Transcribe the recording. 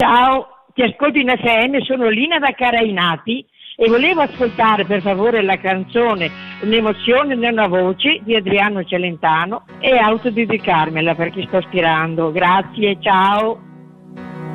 Ciao, ti ascolto in FM, sono Lina da Carainati e volevo ascoltare per favore la canzone Un'emozione nella voce di Adriano Celentano e autodedicarmela perché sto aspirando. Grazie, ciao.